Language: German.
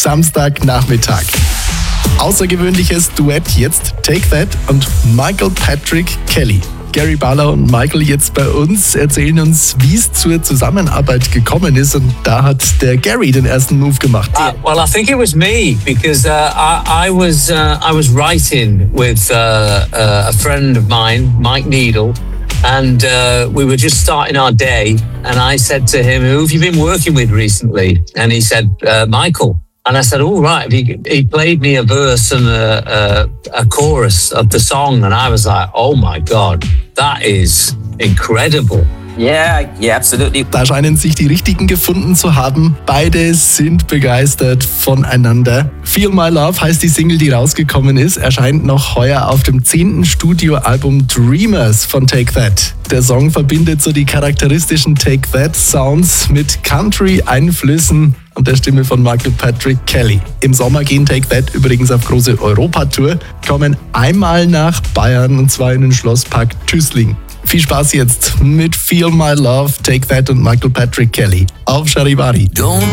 Samstagnachmittag. Außergewöhnliches Duett jetzt Take That und Michael Patrick Kelly. Gary Barlow und Michael jetzt bei uns, erzählen uns, wie es zur Zusammenarbeit gekommen ist. Und da hat der Gary den ersten Move gemacht. Well, I think it was me because I was writing with a friend of mine, Mike Needle, and we were just starting our day. And I said to him, "Who have you been working with recently?" And he said, "Michael." And I said, "All right." He played me a verse and a chorus of the song, and I was like, "Oh my God, that is incredible." Yeah, absolutely. Da scheinen sich die Richtigen gefunden zu haben. Beide sind begeistert voneinander. Feel My Love heißt die Single, die rausgekommen ist, erscheint noch heuer auf dem 10. Studioalbum Dreamers von Take That. Der Song verbindet so die charakteristischen Take That Sounds mit Country-Einflüssen und der Stimme von Michael Patrick Kelly. Im Sommer gehen Take That übrigens auf große Europatour, kommen einmal nach Bayern und zwar in den Schlosspark Tüßling. Viel Spaß jetzt mit Feel My Love, Take That und Michael Patrick Kelly auf Charivari. Don't